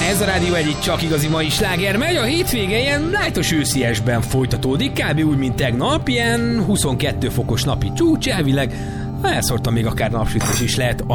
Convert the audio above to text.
Ez a Rádió egyik csak igazi mai sláger megy, a hétvége ilyen lájtos ősziesben folytatódik, kb. Úgy, mint tegnap, ilyen 22 fokos napi csúcs, elvileg elszórtam még akár napsütés is lehet